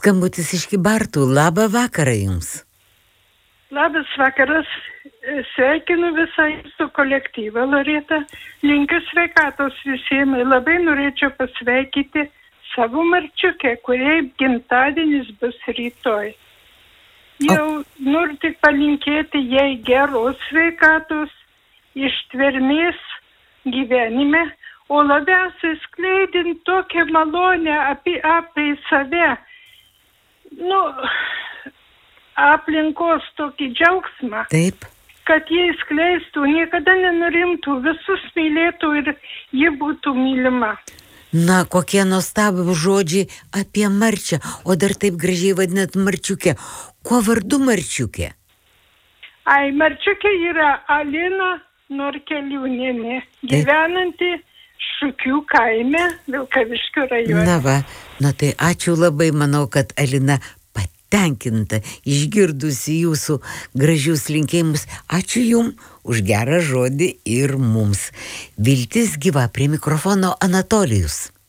Skambutis iš Kybartų. Labą vakarą jums. Labas vakaras. Sveikinu visą jūsų kolektyvą, Loreta. Linkiu sveikatos visiems. Labai norėčiau pasveikyti savo Marčiukę, kuriai gimtadienis bus rytoj. Jau noriu tik palinkėti jai geros sveikatos, ištvermės gyvenime, o labiausiai skleidint tokią malonę apie save, aplinkos tokį džiaugsmą. Taip. Kad jie skleistų, niekada nenurimtų, visus mylėtų ir ji būtų mylima. Na, kokie nuostabūs žodžiai apie Marčią, o dar taip gražiai vadinat Marčiukę. Kuo vardu Marčiukė? Marčiukė yra Alina Norkeliūnienė, gyvenanti Šukių kaime, Vilkaviškio rajone. Na tai ačiū labai, manau, kad Alina patenkinta, išgirdusi jūsų gražius linkėjimus. Ačiū jums už gerą žodį ir mums. Viltis gyva, prie mikrofono Anatolijus.